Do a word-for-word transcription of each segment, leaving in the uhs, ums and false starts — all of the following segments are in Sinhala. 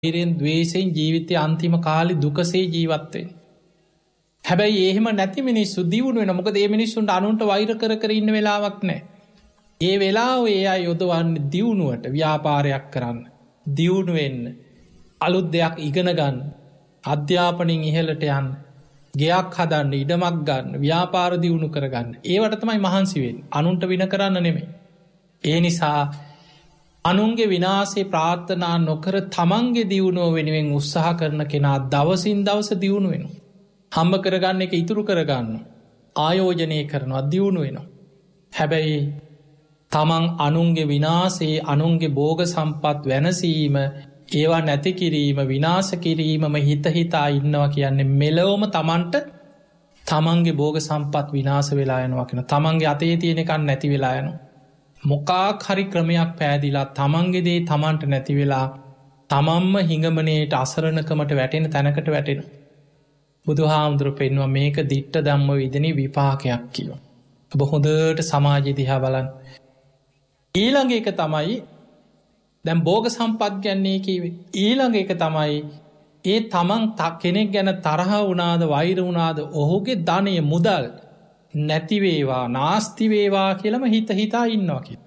වෛරයෙන් ද්වේෂයෙන් ජීවිතයේ අන්තිම කාලේ දුකසේ ජීවත් වෙන්නේ. හැබැයි එහෙම නැති මිනිස්සු දියුණු වෙනවා. මොකද මේ මිනිස්සුන්ට අනුන්ට වෛර කර කර ඉන්න වෙලාවක් නැහැ. ඒ වෙලාව ඒ අය යොදවන්නේ දියුණුවට, ව්‍යාපාරයක් කරන්න, දියුණු වෙන්න, අලුත් දෙයක් ඉගෙන ගන්න, අධ්‍යාපනයෙන් ඉහළට යන්න, ගෙයක් හදන්න, ඉඩමක් ගන්න, ව්‍යාපාර දියුණු කරගන්න. ඒවට තමයි මහන්සි වෙන්නේ. අනුන්ට වින කරන්න නෙමෙයි. ඒ නිසා අනුන්ගේ විනාශේ ප්‍රාර්ථනා නොකර තමන්ගේ දියුණුව වෙනුවෙන් උත්සාහ කරන කෙනා දවසින් දවස දියුණු වෙනවා. හම්බ කරගන්න එක ඉතුරු කරගන්න, ආයෝජනය කරනවා, දියුණු වෙනවා. හැබැයි තමන් අනුන්ගේ විනාශේ, අනුන්ගේ භෝග සම්පත් වෙනසීම, ඒවා නැති කිරීම, විනාශ කිරීමම හිත හිතා ඉන්නවා කියන්නේ මෙලොවම තමන්ට තමන්ගේ භෝග සම්පත් විනාශ වෙලා යනවා කියන, තමන්ගේ අතේ තියෙන එකක් නැති වෙලා යනවා. මොකාක් හරි ක්‍රමයක් පෑදිලා තමන්ගේ දේ තමන්ට නැති වෙලා තමන්ම හිඟමනයට අසරණකමට වැටෙන තැනකට වැටෙන. බුදුහාමුදුරු පෙන්වා මේක දිට්ට ධම්ම විදිනේ විපාකයක් කියව. ඔබ හොඳට සමාජය දිහා බලන්න. ඊළඟ එක තමයි දැන් භෝග සම්පත් ගැන්නේ කීවේ. ඊළඟ එක තමයි ඒ තමන් කෙනෙක් ගැන තරහ වුණාද, වෛර වුණාද, ඔහුගේ ධනය, මුදල් නැතිවේවා, නාස්තිවේවා කියලම හිත හිතා ඉන්නවා කිය.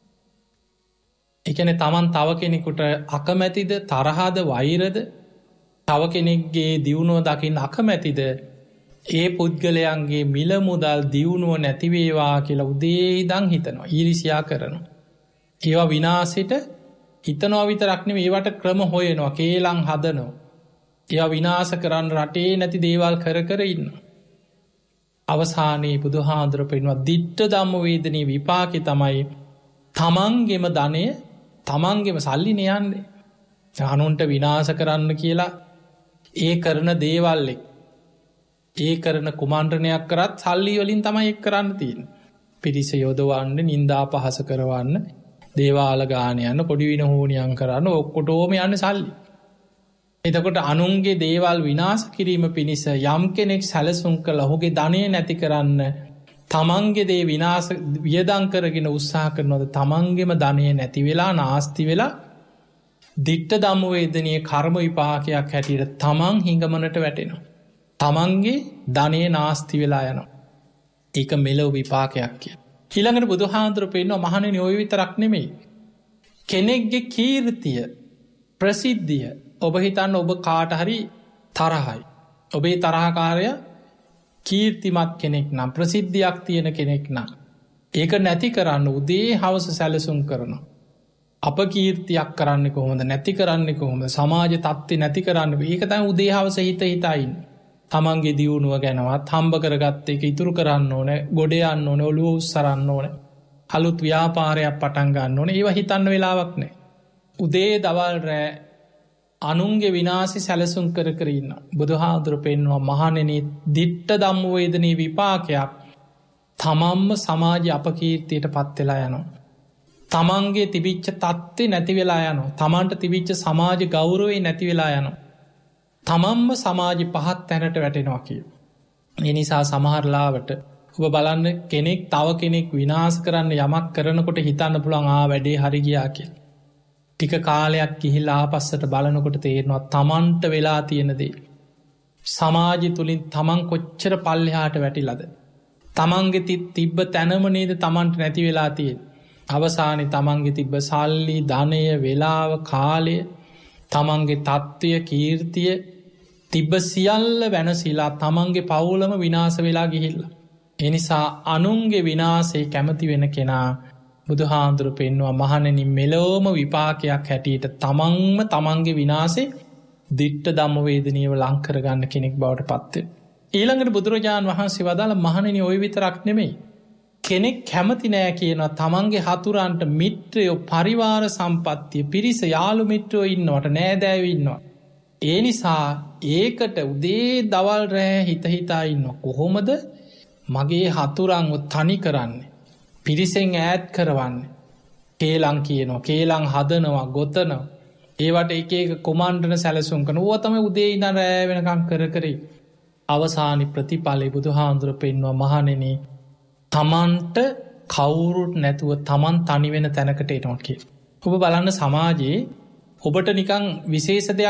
එකන තමන් තව කෙනෙකුට අකමැතිද, තරහාද, වෛරද, තව කෙනෙක්ගේ දියුණුව දකිින් අකමැතිද, ඒ පුද්ගලයන්ගේ මිල මුදල් දියුණුව නැතිවේවා කියලා උදේදං හිතනවා, ඊරිසියා කරනවා. ඒවා විනාසෙට හිතනවා විතරක්නෙම ඒවට ක්‍රම හොයනවා, කේලං හදනවා. ඒවා විනාස කරන්න රටේ නැති දේවල් කර කර ඉන්නවා. අවසානයේ බුදුහාඳුර පෙන්වා දිට්ඨ ධම්ම වේදනී විපාකෙ තමයි තමන්ගෙම ධනය තමන්ගෙම සල්ලි නයන්නේ. අනුන්ට විනාශ කරන්න කියලා ඒ කරන දේවල්ලෙක්, ඒ කරන කුමන්ත්‍රණයක් කරත් සල්ලි වලින් තමයි එක් කරන්න තියෙන. පිරිස යොදවන්න, නින්දා පහස කරවන්න, දේවාල ගාන යන්න, පොඩි විනහෝනියන් කරන්න, ඔක්කොටෝම යන්න සල්ලි. එතකොට අනුන්ගේ දේවල් විනාශ කිරීම පිණිස යම් කෙනෙක් සැලසුම් කළ ඔහුගේ ධනය නැති කරන්න තමන්ගේ දේ විනාශ වියදම් කරගෙන උත්සාහ කරනවද, තමන්ගේම ධනය නැති වෙලා නාස්ති වෙලා දිට්ඨ ධම්ම වේදනීය කර්ම විපාකයක් හැටියට තමන් හිඟමනට වැටෙනවා. තමන්ගේ ධනය නාස්ති වෙලා යනවා. ඒක මෙලොව විපාකයක් කිය. ඊළඟට බුදුහාඳුර පෙන්වනවා මහණෙනි ඔය විතරක් නෙමෙයි. කෙනෙක්ගේ කීර්තිය, ප්‍රසිද්ධිය, ඔබ හිතන්න ඔබ කාට හරි තරහයි. ඔබේ තරහකාරය කීර්තිමත් කෙනෙක් නම්, ප්‍රසිද්ධියක් තියෙන කෙනෙක් නම්, ඒක නැති කරන්න උදේ හවස සැලසුම් කරනවා. අප කීර්තියක් කරන්න කොහොමද, නැති කරන්න කොහොමද, සමාජ තත්ත්වය නැති කරන්න. ඒක තමයි උදේ හවස හිත හිතයින්. තමන්ගේ දියුණුව ගැනවත්, හම්බ කරගත්ත එක ඉතුරු කරන්න ඕන, ගොඩ යන්න ඕන, ඔළුව උස්සරන්න ඕන, අලුත් ව්‍යාපාරයක් පටන් ගන්න ඕන. ඒවා හිතන්න වෙලාවක් නෑ. උදේ දවල් රෑ අනුන්ගේ විනාශි සැලසුම් කර කර ඉන්න. බුදුහාඳුර පෙන්වා මහණෙනි දිට්ඨ ධම්ම වේදනී විපාකයක් තමන්ම සමාජ අපකීර්තියට පත් වෙලා යනවා. තමන්ගේ තිබිච්ච තත්ත්වය නැති වෙලා යනවා. තමන්ට තිබිච්ච සමාජ ගෞරවය නැති වෙලා යනවා. තමන්ම සමාජ පහත් තැනට වැටෙනවා කිය. ඒ නිසා සමහරලාවට ඔබ බලන්න කෙනෙක් තව කෙනෙක් විනාශ කරන්න යමක් කරනකොට හිතන්න පුළුවන් ආ වැඩේ හරි ගියා කියලා. ටික කාලයක් ගිහිල්ලා ආපස්සට බලනකොට තේරෙනවා තමන්ට වෙලා තියෙන දේ. සමාජය තුලින් තමන් කොච්චර පල්ලෙහාට වැටිලාද? තමන්ගේ තිබ්බ තැනම නේද තමන්ට නැති වෙලා තියෙන්නේ. අවසානයේ තමන්ගේ තිබ්බ සල්ලි, ධනය, වේලාව, කාලය, තමන්ගේ තත්ත්වය, කීර්තිය තිබ්බ සියල්ල වෙනසිලා තමන්ගේ පවුලම විනාශ වෙලා ගිහිල්ලා. ඒ නිසා අනුන්ගේ විනාශේ කැමති වෙන කෙනා බුදුහාඳුරු පෙන්වා මහණෙනි මෙලොවම විපාකයක් හැටියට තමන්ම තමන්ගේ විනාශේ දිට්ඨ ධම්ම වේදනීයව ලං කරගන්න කෙනෙක් බවට පත් වෙනවා. ඊළඟට බුදුරජාණන් වහන්සේ වදාළ මහණෙනි ඔය විතරක් නෙමෙයි. කෙනෙක් කැමති නෑ කියනවා තමන්ගේ හතුරන්ට මිත්‍රයෝ, පරිවාර සම්පත්තිය, පිරිස, යාළු මිත්‍රයෝ ඉන්නවට, නෑදෑයෝ ඉන්නවා. ඒ නිසා ඒකට උදේ දවල් රෑ හිත හිතා ඉන්නවා කොහොමද මගේ හතුරන්ව තනි කරන්නේ, පිරිසෙන් ඈත් කරවන්නේ. කේලං කියනවා, කේලං හදනවා, ගොතනවා. ඒවට එක එක කුමන්ත්‍රණ සැලසුම් කරනවා. ඕවා තමයි උදේ ඉඳන් රෑ වෙනකම් කර කර අවසානි ප්‍රතිඵලෙ බුදුහාඳුර පෙන්වනවා මහණෙනි තමන්ට කවුරුත් නැතුව තමන් තනි වෙන තැනකට එනවා කියලා. ඔබ බලන්න සමාජයේ ඔබට නිකං විශේෂ දෙයක්